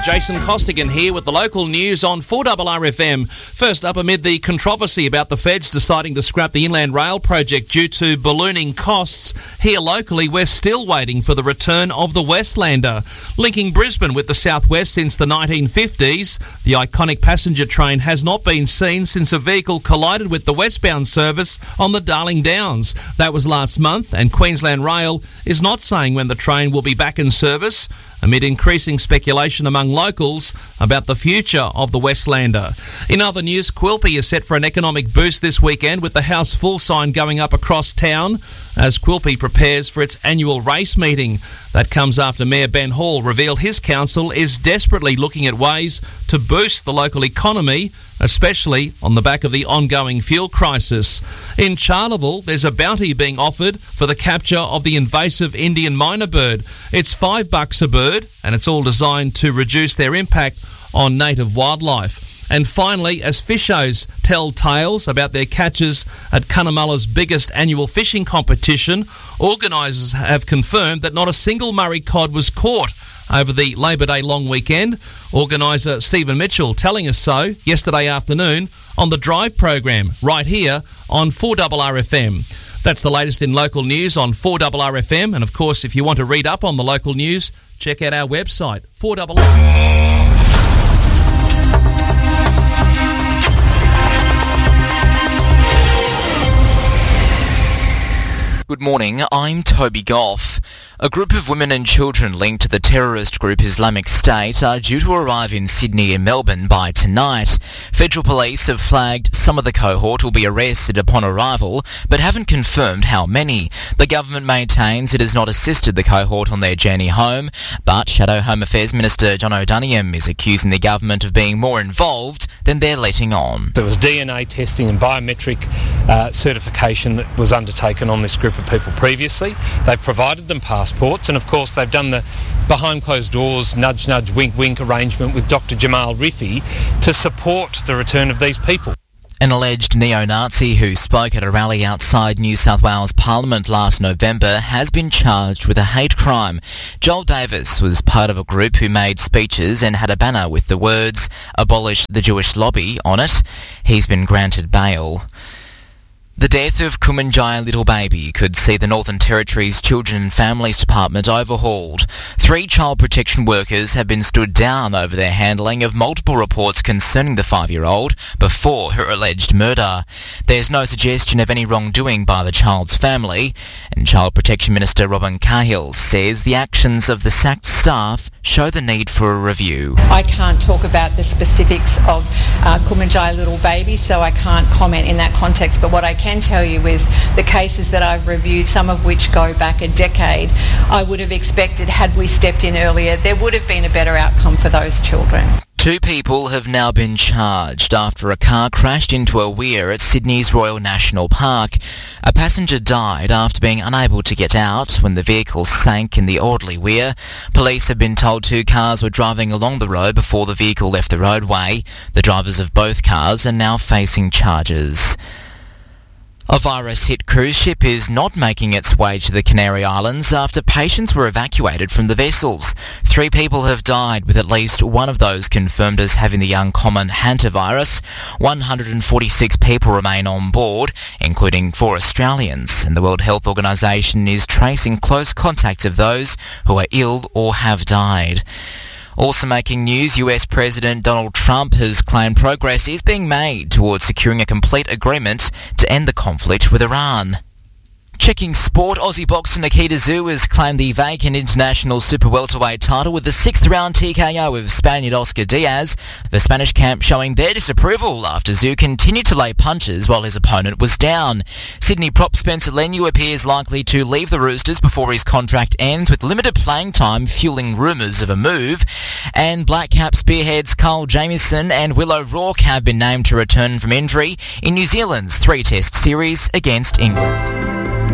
Jason Costigan here with the local news on 4RRFM. First up, amid the controversy about the feds deciding to scrap the Inland Rail project due to ballooning costs, here locally we're still waiting for the return of the Westlander. Linking Brisbane with the southwest since the 1950s, the iconic passenger train has not been seen since a vehicle collided with the westbound service on the Darling Downs. That was last month, and Queensland Rail is not saying when the train will be back in service, amid increasing speculation among locals about the future of the Westlander. In other news, Quilpie is set for an economic boost this weekend with the House Full sign going up across town as Quilpie prepares for its annual race meeting. That comes after Mayor Ben Hall revealed his council is desperately looking at ways to boost the local economy, especially on the back of the ongoing fuel crisis. In Charleville, there's a bounty being offered for the capture of the invasive Indian myna bird. It's $5 a bird, and it's all designed to reduce their impact on native wildlife. And finally, as fishers tell tales about their catches at Cunnamulla's biggest annual fishing competition, organisers have confirmed that not a single Murray cod was caught over the Labor Day long weekend. Organiser Stephen Mitchell telling us so yesterday afternoon on the Drive program right here on 4RRFM. That's the latest in local news on 4RRFM. And of course, if you want to read up on the local news, check out our website, 4RRFM. Good morning, I'm Toby Goff. A group of women and children linked to the terrorist group Islamic State are due to arrive in Sydney and Melbourne by tonight. Federal police have flagged some of the cohort will be arrested upon arrival, but haven't confirmed how many. The government maintains it has not assisted the cohort on their journey home, but Shadow Home Affairs Minister John O'Donoghue is accusing the government of being more involved than they're letting on. There was DNA testing and biometric certification that was undertaken on this group of people previously. They've provided them passports, and of course they've done the behind closed doors nudge nudge wink wink arrangement with Dr Jamal Rifi to support the return of these people. An alleged neo-Nazi who spoke at a rally outside New South Wales Parliament last November has been charged with a hate crime. Joel Davis was part of a group who made speeches and had a banner with the words "Abolish the Jewish Lobby" on it. He's been granted bail. The death of Kumanjaya Little Baby could see the Northern Territory's Children and Families Department overhauled. 3 child protection workers have been stood down over their handling of multiple reports concerning the 5-year-old before her alleged murder. There's no suggestion of any wrongdoing by the child's family, and Child Protection Minister Robin Cahill says the actions of the sacked staff show the need for a review. I can't talk about the specifics of Kumanjaya Little Baby, so I can't comment in that context, but what I can tell you is the cases that I've reviewed, some of which go back a decade, I would have expected, had we stepped in earlier, there would have been a better outcome for those children. 2 people have now been charged after a car crashed into a weir at Sydney's Royal National Park. A passenger died after being unable to get out when the vehicle sank in the Audley Weir. Police have been told 2 cars were driving along the road before the vehicle left the roadway. The drivers of both cars are now facing charges. A virus-hit cruise ship is not making its way to the Canary Islands after patients were evacuated from the vessels. 3 people have died, with at least one of those confirmed as having the uncommon hantavirus. 146 people remain on board, including 4 Australians, and the World Health Organization is tracing close contacts of those who are ill or have died. Also making news, US President Donald Trump has claimed progress is being made towards securing a complete agreement to end the conflict with Iran. Checking sport, Aussie boxer Nikita Tszyu has claimed the vacant international super welterweight title with the 6th round TKO of Spaniard Oscar Diaz. The Spanish camp showing their disapproval after Tszyu continued to lay punches while his opponent was down. Sydney prop Spencer Leniu appears likely to leave the Roosters before his contract ends, with limited playing time fueling rumours of a move. And Black Cap spearheads Carl Jamieson and Will O'Rourke have been named to return from injury in New Zealand's 3-test series against England.